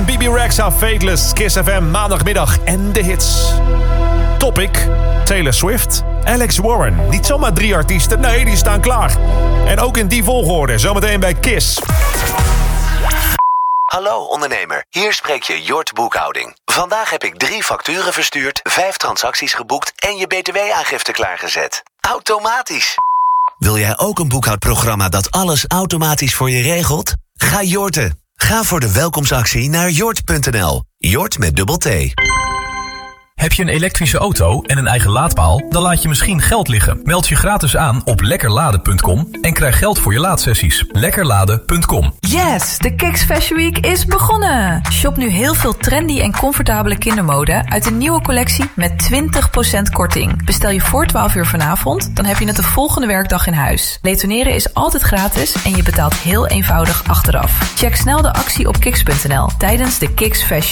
Weekend, BB Rexa, Fateless, Kiss FM, maandagmiddag en de hits. Topic, Taylor Swift, Alex Warren. Niet zomaar 3 artiesten, nee, die staan klaar. En ook in die volgorde, zometeen bij Kiss. Hallo ondernemer, hier spreek je Jort Boekhouding. Vandaag heb ik 3 facturen verstuurd, 5 transacties geboekt en je btw-aangifte klaargezet. Automatisch. Wil jij ook een boekhoudprogramma dat alles automatisch voor je regelt? Ga Jorten. Ga voor de welkomstactie naar jort.nl. Jort met dubbel T. Heb je een elektrische auto en een eigen laadpaal? Dan laat je misschien geld liggen. Meld je gratis aan op lekkerladen.com en krijg geld voor je laadsessies. Lekkerladen.com. Yes, de Kicks Fashion Week is begonnen! Shop nu heel veel trendy en comfortabele kindermode uit de nieuwe collectie met 20% korting. Bestel je voor 12 uur vanavond, dan heb je het de volgende werkdag in huis. Retourneren is altijd gratis en je betaalt heel eenvoudig achteraf. Check snel de actie op kicks.nl tijdens de Kicks Fashion